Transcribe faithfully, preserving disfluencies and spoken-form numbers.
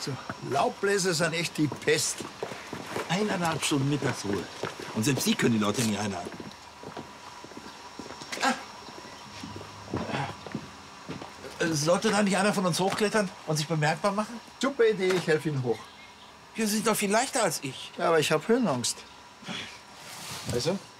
So, Laubbläser sind echt die Pest. Eineinhalb Stunden Mittagsruhe. Und selbst Sie können die Leute nie einhalten. Ah. Äh, Sollte da nicht einer von uns hochklettern und sich bemerkbar machen? Super Idee, ich helfe Ihnen hoch. Ja, Sie sind doch viel leichter als ich. Ja, aber ich habe Höhenangst. Also?